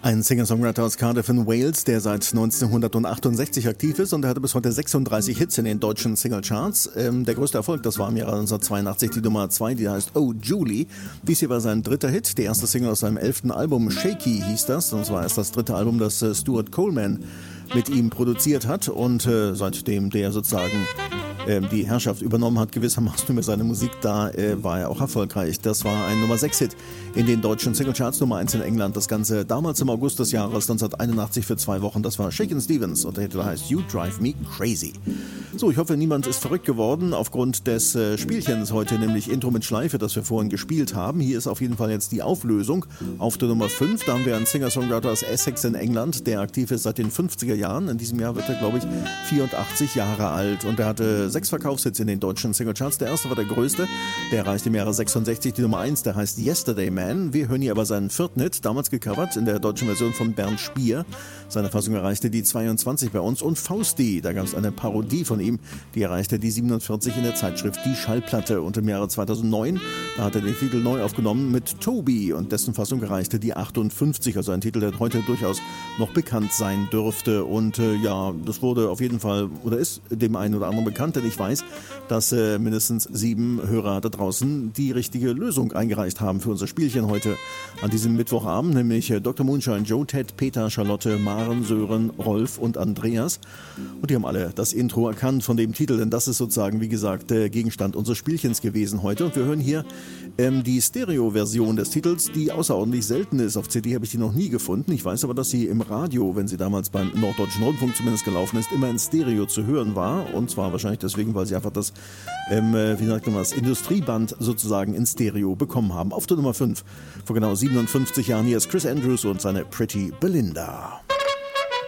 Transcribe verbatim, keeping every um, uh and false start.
Ein Singer-Songwriter aus Cardiff in Wales, der seit neunzehnhundertachtundsechzig aktiv ist, und er hatte bis heute sechsunddreißig Hits in den deutschen Singlecharts. Ähm, der größte Erfolg, das war im Jahr neunzehnhundertzweiundachtzig die Nummer zwei, die heißt Oh Julie. Dies hier war sein dritter Hit, der erste Single aus seinem elften Album, Shaky hieß das, und zwar erst das dritte Album, das äh, Stuart Coleman mit ihm produziert hat, und äh, seitdem der sozusagen die Herrschaft übernommen hat, gewissermaßen über seine Musik, da äh, war er auch erfolgreich. Das war ein Nummer sechs Hit in den deutschen Singlecharts, Nummer eins in England. Das Ganze damals im August des Jahres neunzehnhunderteinundachtzig für zwei Wochen. Das war Shakin' Stevens und der Titel heißt You Drive Me Crazy. So, ich hoffe, niemand ist verrückt geworden aufgrund des äh, Spielchens heute, nämlich Intro mit Schleife, das wir vorhin gespielt haben. Hier ist auf jeden Fall jetzt die Auflösung auf der Nummer fünf. Da haben wir einen Singer-Songwriter aus Essex in England, der aktiv ist seit den fünfziger Jahren. In diesem Jahr wird er, glaube ich, vierundachtzig Jahre alt, und er hatte sechs Verkaufshits in den deutschen Singlecharts. Der erste war der größte, der erreichte im Jahre sechsundsechzig die Nummer eins, der heißt Yesterday Man. Wir hören hier aber seinen vierten Hit, damals gecovert in der deutschen Version von Bernd Spier. Seine Fassung erreichte die zweiundzwanzig bei uns, und Fausti, da gab es eine Parodie von ihm, die erreichte die siebenundvierzig in der Zeitschrift Die Schallplatte, und im Jahre zweitausendneun, da hat er den Titel neu aufgenommen mit Toby, und dessen Fassung erreichte die achtundfünfzig, also ein Titel, der heute durchaus noch bekannt sein dürfte, und äh, ja, das wurde auf jeden Fall, oder ist dem einen oder anderen bekannt, denn ich weiß, dass äh, mindestens sieben Hörer da draußen die richtige Lösung eingereicht haben für unser Spielchen heute an diesem Mittwochabend, nämlich äh, Doktor Moonshine, Joe, Ted, Peter, Charlotte, Maren, Sören, Rolf und Andreas, und die haben alle das Intro erkannt von dem Titel, denn das ist sozusagen, wie gesagt, der Gegenstand unseres Spielchens gewesen heute, und wir hören hier ähm, die Stereo-Version des Titels, die außerordentlich selten ist. Auf C D habe ich die noch nie gefunden. Ich weiß aber, dass sie im Radio, wenn sie damals beim Norddeutschen Rundfunk zumindest gelaufen ist, immer in Stereo zu hören war, und zwar wahrscheinlich deswegen, weil sie einfach das, ähm, wie sagt man das, Industrieband sozusagen in Stereo bekommen haben. Auf der Nummer fünf, vor genau siebenundfünfzig Jahren, hier ist Chris Andrews und seine Pretty Belinda.